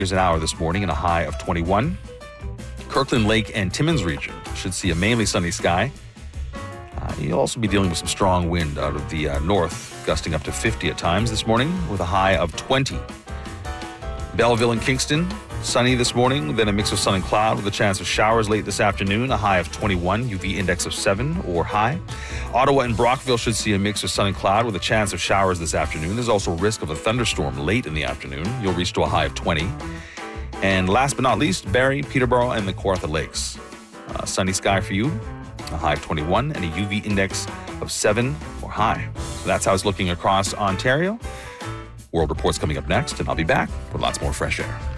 an hour this morning and a high of 21. Kirkland Lake and Timmins region should see a mainly sunny sky. You'll also be dealing with some strong wind out of the north, gusting up to 50 at times this morning with a high of 20. Belleville and Kingston, sunny this morning, then a mix of sun and cloud with a chance of showers late this afternoon, a high of 21, UV index of 7 or high. Ottawa and Brockville should see a mix of sun and cloud with a chance of showers this afternoon. There's also risk of a thunderstorm late in the afternoon. You'll reach to a high of 20. And last but not least, Barrie, Peterborough, and the Kawartha Lakes. Sunny sky for you, a high of 21, and a UV index of 7 or high. So that's how it's looking across Ontario. World Report's coming up next, and I'll be back with lots more fresh air.